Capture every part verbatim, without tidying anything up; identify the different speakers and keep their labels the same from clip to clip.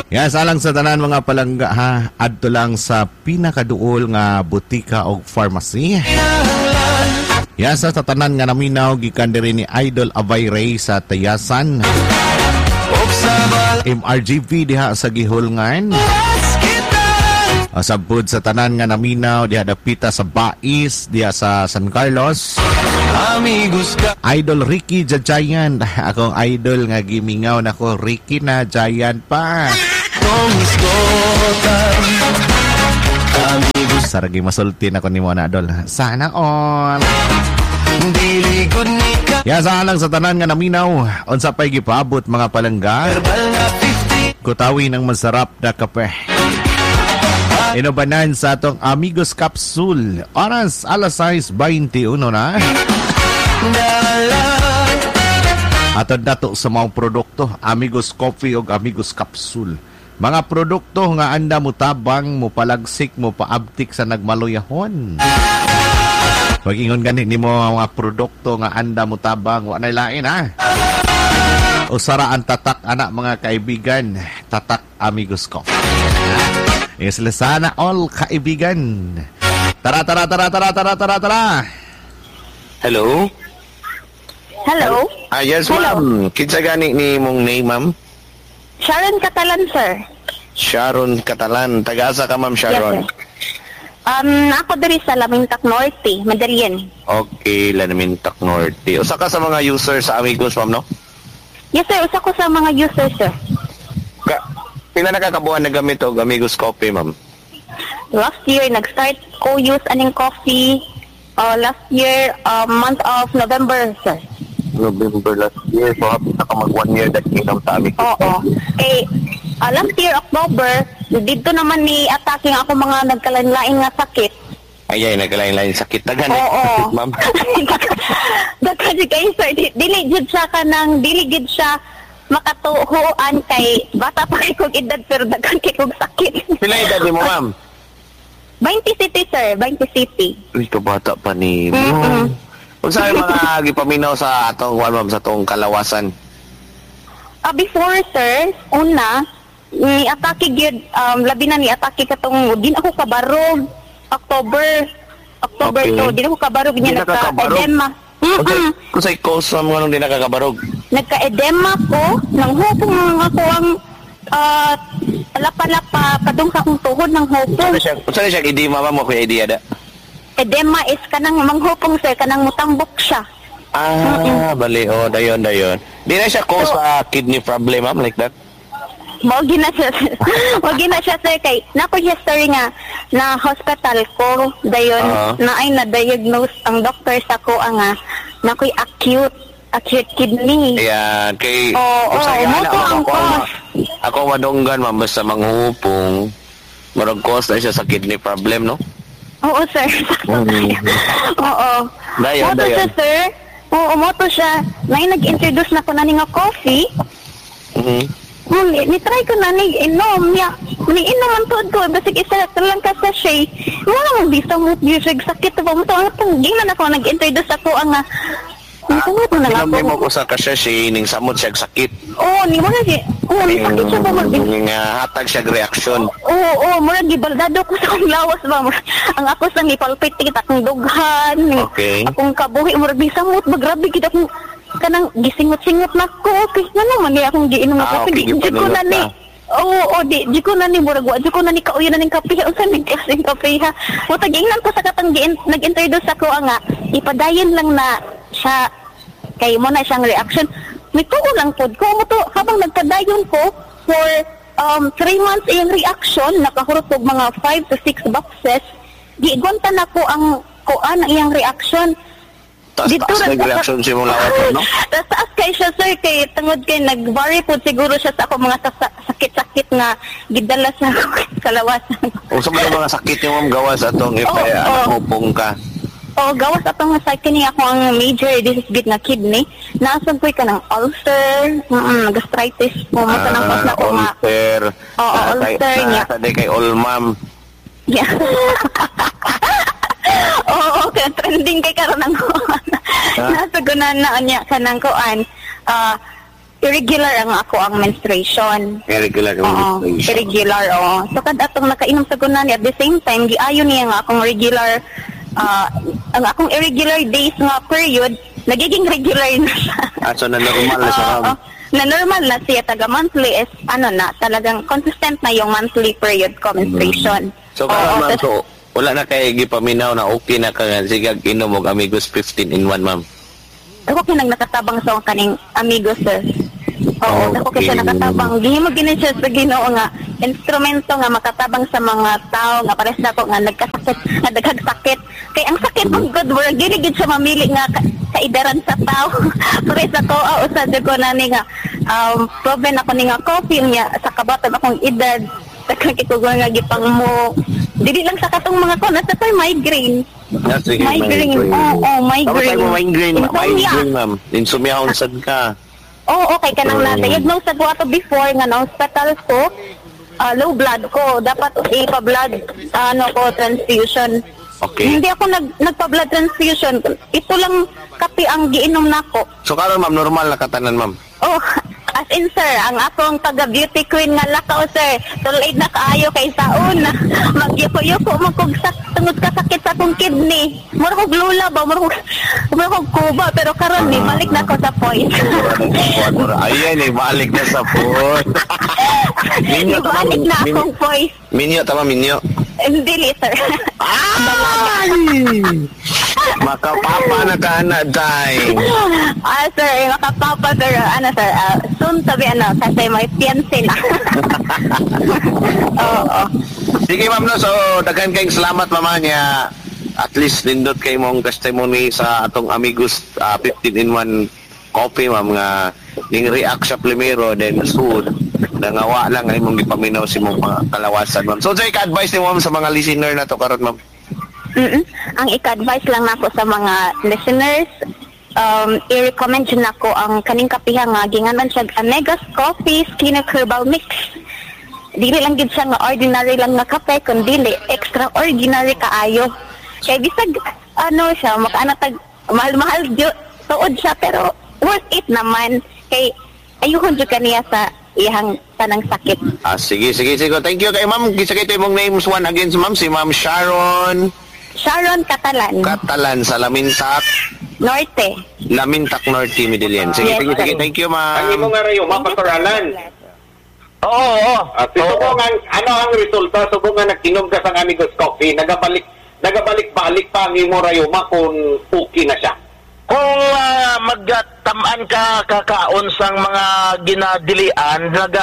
Speaker 1: Yan, salang sa tanan mga palangga ha, adto lang sa pinakaduol nga butika o pharmacy. Yan sa tanan nga naminaw gikan diri ni Idol Abay Ray sa Tayasan. M R G V diha sa Gihulngan. Sabud sa tanan nga naminaw diha dapita sa Bais diha sa San Carlos. Idol Ricky the Giant, akong idol nga gimingaw nako, Ricky na Giant pa. Saragi masultin ako ni mo na idol. Sana all. Ya salang sa tanan nga naminaw, unsa pay gipaabot mga palangga. Kutawi ng masarap na kape. Inubanan sa atong Amigos Capsule. Oras alas sais twenty-one na. Atod nato sa mga produkto, Amigos Coffee o Amigos Capsule. Mga produkto nga anda mo tabang, mo palagsik, mo paabtik sa nagmaluyahon. Pag-ingon ganit ni mo mga produkto nga anda mo tabang, wala lain ha. Usara ang tatak anak mga kaibigan, tatak Amigos Coffee. Yes, sana all kaibigan. Tara, tara, tara, tara, tara, tara, tara.
Speaker 2: Hello?
Speaker 3: Hello?
Speaker 2: Ah, yes,
Speaker 3: Hello.
Speaker 2: ma'am. Kinsa gani ni mong name, ma'am?
Speaker 3: Sharon Catalan, sir.
Speaker 2: Sharon Catalan. Taga-asa ka, ma'am Sharon?
Speaker 3: Yes, sir. Um, ako dari sa Lamintac Norte, Medellin.
Speaker 2: Okay, Lamintac Norte. Usa ka sa mga users sa Amigos, ma'am, no?
Speaker 3: Yes, sir. Usa ko sa mga users, sir.
Speaker 2: Ka pila nakakabuan na gamit o Amigos Coffee, ma'am?
Speaker 3: Last year, nag-start ko use aning coffee. Uh, last year, uh, month of November, sir.
Speaker 2: November last year. So, happy na ka mag one year that kingdom sa Amigos
Speaker 3: Oo.
Speaker 2: Coffee.
Speaker 3: Eh, uh, last year, October, dito naman ni attacking ako mga nagkalain-lain nga sakit.
Speaker 2: Ay, ay, nagkalain-lain sakit na gani.
Speaker 3: Oo.
Speaker 2: Ma'am.
Speaker 3: Daghan kayo, sir. Di- Dili gid siya ka ng, dili gid siya makatuhuan kay bata pa kay kong edad pero daghan kay kong sakit.
Speaker 2: Pila edad mo, ma'am?
Speaker 3: twenty city, sir. twenty city.
Speaker 2: Uy, kabata pa ni mo.
Speaker 3: Mm-mm.
Speaker 2: Kung saan mga gipaminaw sa atong, ma'am, sa atong kalawasan?
Speaker 3: Uh, before, sir, una, ni atake gyud um, labi na ni atake katong din ako kabarog October October
Speaker 2: Okay.
Speaker 3: to din ako kabarog
Speaker 2: Di
Speaker 3: niya
Speaker 2: nakakabarog?
Speaker 3: nagka-edema.
Speaker 2: Kung
Speaker 3: Mm-mm.
Speaker 2: kung sa'y cause mo nga nung di nakakabarog.
Speaker 3: Nagka-edema ko nang hupong ako ang uh, lapa-lapa padung sa akong tuhod ng hupong.
Speaker 2: Saan siya, saan siya edema, ma'am, mo kuya idea da?
Speaker 3: Edema is kanang manghupong, sir, kanang mutambok siya.
Speaker 2: Ah, bali, oh, dayon, dayon. Di na siya cause
Speaker 3: So-
Speaker 2: sa kidney problem, ma'am, like that?
Speaker 3: Mao gina siya. Mao gina siya, sir, kay nako history nga na hospital ko dayon
Speaker 2: Ah.
Speaker 3: na ay na diagnose ang doctor sa ko nga nakoy acute acute kidney.
Speaker 2: Ayan, kay...
Speaker 3: Oo,
Speaker 2: kung sa'yo,
Speaker 3: oo,
Speaker 2: anak,
Speaker 3: mo to
Speaker 2: ako,
Speaker 3: ang
Speaker 2: ako,
Speaker 3: cause.
Speaker 2: ako madunggan, ma'am, basta manghupong. Marag cause na siya sa kidney problem, no?
Speaker 3: Oo, sir.
Speaker 2: Mm.
Speaker 3: Oo.
Speaker 2: Dayon,
Speaker 3: Mo to siya,
Speaker 2: dayon.
Speaker 3: sir. Oo, mo to siya. Nay nag-introduce na ko na ni nga coffee.
Speaker 2: Mhm.
Speaker 3: Hmm, ni-try ko na ni inom niya. Ni-inom ang tuod ko. Basig isa lang ka sa shay. Wala mong bisa mo bisig sakit ba mo to. Ang tanggilan ako nag-introduce ako ang nga. Nitungod mo na nga
Speaker 2: Inom mo
Speaker 3: ako.
Speaker 2: ko sa kasya siya, ning samot siya sakit.
Speaker 3: Oo, ni mo na siya. Oo, ni sakit siya ba mo.
Speaker 2: Nga hatag siya reaksyon.
Speaker 3: Oo, oo, murag gibaldado ko sa akong lawas ba. Murag- Ang ako sa nipalpitik akong dughan. ni-
Speaker 2: Okay.
Speaker 3: Akong kabuhi, murag bisamot. Magrabe kita akong kanang gisingot-singot na ko. Okay, nga naman ni akong giinom na
Speaker 2: Ah,
Speaker 3: kape.
Speaker 2: okay,
Speaker 3: Di di ko na
Speaker 2: gipanulot
Speaker 3: ni.
Speaker 2: na.
Speaker 3: Oo, oo, di, di ko na ni murag wa. Di ko na ni kauyo na ning kape. Unsa ning klaseng kape ha. Mutag ingnan ko sa katang gi- nag-introduce ako ang nga. Ipadayon lang na siya kay mo na siyang reaction. May tuo lang pod ko mo to habang nagpadayon ko for um three months iyang reaction nakahurot og mga five to six boxes. Gigonta na ko ang kuan ang iyang reaction.
Speaker 2: Taas
Speaker 3: Dito
Speaker 2: taas
Speaker 3: ra-
Speaker 2: nag-reaction siya mong lawat, no?
Speaker 3: Tapos taas kay siya, sir, kay tungod kay nag-vary po siguro siya sa ako mga sa- sakit-sakit na gidala sa kalawasan.
Speaker 2: O sa mga mga sakit yung ma'am gawas atong if
Speaker 3: Oo,
Speaker 2: ay anak
Speaker 3: oo.
Speaker 2: mo pong ka.
Speaker 3: O, gawas atong sa kini ako ang major disease gid nga kidney. Naasag ko ka ng ulcer, mm, gastritis, pumunta ng pas na ko nga.
Speaker 2: ulcer.
Speaker 3: Oo,
Speaker 2: Ah,
Speaker 3: ulcer
Speaker 2: kay-
Speaker 3: niya.
Speaker 2: Sa day kay Olmam.
Speaker 3: Yeah. Oo, kaya trending kay karon ang kuan.
Speaker 2: Ha?
Speaker 3: Nasa gunan na niya kanang kuan. Ah, irregular ang ako ang menstruation.
Speaker 2: Irregular yung
Speaker 3: Oo,
Speaker 2: menstruation.
Speaker 3: irregular, oo. So, kad atong nakainom sa gunan, at the same time, giayon niya nga akong regular, ah, ang akong irregular days nga period, nagiging regular na siya.
Speaker 2: Ah, so na normal na siya,
Speaker 3: Oo,
Speaker 2: ma'am.
Speaker 3: na normal na siya, taga monthly is, ano na, talagang consistent na yung monthly period ko menstruation.
Speaker 2: So,
Speaker 3: Oo,
Speaker 2: karon ma'am,
Speaker 3: tas-
Speaker 2: so, wala na kay gipaminaw na okay na ka nga sigag inom og Amigos fifteen in one, ma'am.
Speaker 3: ako kinang nakatabang sa kaning amigo, sir. Oo,
Speaker 2: Okay.
Speaker 3: ako kasi nakatabang. Gihimo gini siya sa Ginoo nga instrumento nga makatabang sa mga tao nga pares na ko nga nagkasakit, nga daghang sakit. Kay ang sakit ng good word, dili gid siya mamili nga ka, kaidaran sa tao. Pares ako, ah, usad ko na ni nga um, proven ako ni nga coffee niya sa kabatag akong edad. Takang kikugo nga gipang mo. Dili lang sa katong mga ko, nasa tayo migraine.
Speaker 2: Ah, sige,
Speaker 3: Migraine, oo, oh,
Speaker 2: Tapos
Speaker 3: migraine.
Speaker 2: tayo mo migraine, ma-
Speaker 3: Insomnia.
Speaker 2: migraine, ma'am. Insomnia unsad ka.
Speaker 3: Oo, okay ka nang
Speaker 2: Mm.
Speaker 3: na-diagnose sa ato before nga na hospital ko, ah, low blood ko. Dapat ipa-blood, ano ko, transfusion.
Speaker 2: Okay.
Speaker 3: Hindi ako nag, nagpa-blood transfusion. Ito lang kape ang giinom nako.
Speaker 2: So, karon ma'am, normal na katanan, ma'am.
Speaker 3: Oh, as in sir, ang akong taga-beauty queen nga lakaw sir, tuloy na kaayo kay saon. Magyuko-yuko mo kog sak tungod ka sakit sa akong kidney. Mura kog lula ba, mura kog, mura kog kuba, pero karon ni balik na ko sa point.
Speaker 2: Ayan eh, balik na sa phone. Minyo tama,
Speaker 3: Ibalik na
Speaker 2: min-
Speaker 3: akong voice.
Speaker 2: Minyo tama, minyo.
Speaker 3: Hindi, sir.
Speaker 2: Ay! Makapapa na ka na, day.
Speaker 3: Ah, sir, makapapa, pero ano, sir, ah, soon to be, ano, kasi may fiancé na. Oo.
Speaker 2: Sige, ma'am, no. So, daghan kayong salamat, mama niya. At least, nindot kayo mong testimony sa atong Amigos ah, fifteen in one coffee, ma'am, nga ning react siya primero, then soon, nangawa lang ay mong gipaminaw si mong mga kalawasan, ma'am. So, say, ka-advise ni ma'am sa mga listener na to karon, ma'am.
Speaker 3: Mm-mm. Ang ika-advise lang nako sa mga listeners, um, i-recommend yun ako ang kaning kapiha nga ginganan siya Amegas Coffee Skin Herbal Mix. Dili lang gid siya nga ordinary lang nga kape, kundi extraordinary kaayo. Kay bisag ano siya, makaana tag mahal-mahal gyud tuod siya, pero worth it naman. Kay ayuhon jud kaniya sa iyang tanang sakit.
Speaker 2: Ah, sige, sige, sige. Thank you kay ma'am. Gisa kayo mong names one again, ma'am. Si ma'am Sharon
Speaker 3: Sharon Catalan,
Speaker 2: Catalan sa Lamintak,
Speaker 3: Norte.
Speaker 2: Lamintak Norte, Medellin. Sige,
Speaker 3: Yes,
Speaker 2: sige, sige.
Speaker 3: sir.
Speaker 2: Thank you,
Speaker 4: Ang imo
Speaker 2: ma'am.
Speaker 4: nga rayo, mapasaralan.
Speaker 2: Oo, oo.
Speaker 4: At uh, subong ang, ano ang resulta, subong nga nagkinom ka sa Amigos Coffee, nagabalik, nagabalik-balik pa ang imo rayo, kung okay na siya.
Speaker 5: Kung uh, magtamaan ka kakaon sang mga ginadilian, naga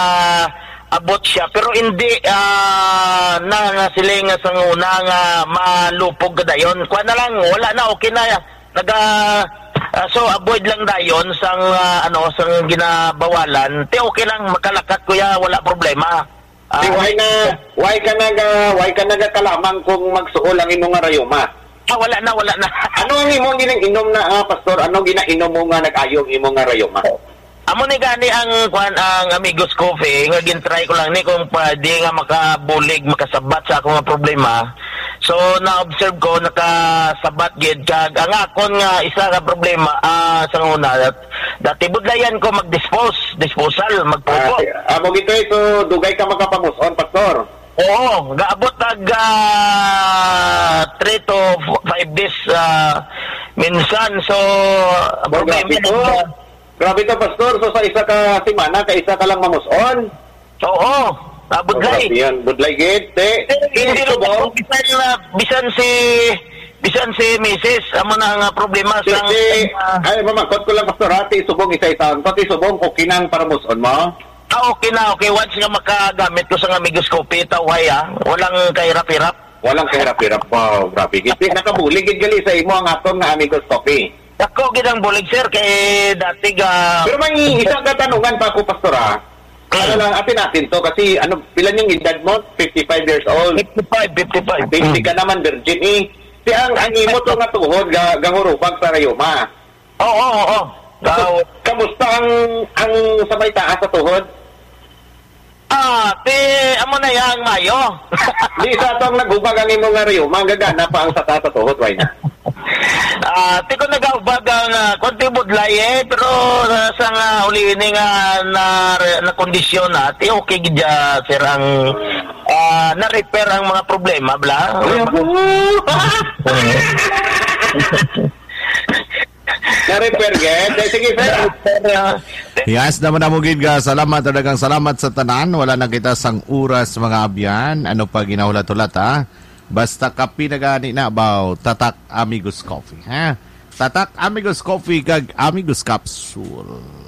Speaker 5: abot siya, pero hindi uh, na nga sila nga sa una nga malupog ka dayon. Kuha na lang, wala na, okay na. Naga, uh, so avoid lang dayon sang uh, ano, sang ginabawalan. Te okay lang, makalakat kuya, wala problema.
Speaker 4: Di,
Speaker 5: Ah,
Speaker 4: why na, why ka naga, why ka naga kalamang kung magsuol ang imo nga rayo, ma?
Speaker 5: ah, wala na, wala na.
Speaker 4: Ano ang imong ginainom na, ah, pastor? Ano ginainom mo nga nag-ayong imo nga rayo, ma?
Speaker 5: Amo ni gani ang kwan ang Amigos Coffee nga gintry ko lang ni kung pwede nga makabulig makasabat sa akong nga problema. So na-observe ko nakasabat gid kag ang akon nga isa ka problema ah sa una dat dati budlayan ko mag-dispose, disposal, magpupo.
Speaker 4: Ah, amo gito so dugay ka makapamuson, pastor.
Speaker 5: Oo, gaabot tag three to five days ah, minsan. So ang
Speaker 4: Oh,
Speaker 5: problema
Speaker 4: grabe to.
Speaker 5: na-
Speaker 4: Grabe to, pastor. So sa isa ka semana, ka isa ka lang mamuson.
Speaker 5: Oo,
Speaker 4: Oh,
Speaker 5: budlay.
Speaker 4: grabe yan. Budlay gid. Te,
Speaker 5: Hindi
Speaker 4: ito
Speaker 5: lang
Speaker 4: ba?
Speaker 5: ako, bisan na bisan si bisan si Missus amo na nga problema
Speaker 4: Si,
Speaker 5: sa
Speaker 4: si,
Speaker 5: uh,
Speaker 4: ay, mamangkot ko lang, pastor, hati, subong isa-isa. Pati subong, okay nang para muson mo.
Speaker 5: ah, okay na okay once nga makagamit ko sa Amigos Coffee taway ah walang kahirap-hirap.
Speaker 4: Walang kahirap-hirap. Wow, grabe. Gid nakabulig gid gali sa imo ang aton nga Amigos Coffee.
Speaker 5: Ako gid ang bulig sir kay dati ga
Speaker 4: Pero may isang katanungan pa ako, pastor, ha? Ano lang, atin natin to kasi ano, pilan yung edad mo? fifty-five years old.
Speaker 5: fifty-five, fifty-five.
Speaker 4: fifty ka naman, virgin eh. Si ang, ang imo to nga tuhod, ga, gahurupag sa rayuma.
Speaker 5: Oo, oo, oo.
Speaker 4: So, kamusta ang ang sabay taas sa tuhod?
Speaker 5: Ah, te amo na yang mayo.
Speaker 4: Di sa atong naghubag ang imo nga rayuma, gagana pa ang sa taas sa tuhod, why na?
Speaker 5: Ah, ti ko nagabaga nga konti budlay eh, pero uh, sa nga uli ini nga na na kondisyon na ti okay gidya sir ang ah, na-repair ang mga problema bla.
Speaker 4: Na-repair gid. Sige sir.
Speaker 1: Yes, naman na mo gid ka. Salamat, talagang salamat sa tanan. Wala na kita sang oras mga abyan. Ano pa ginahulat-ulat ha? Basta kapi na gani na about Tatak Amigos Coffee. Ha? Tatak Amigos Coffee kag Amigos Capsule.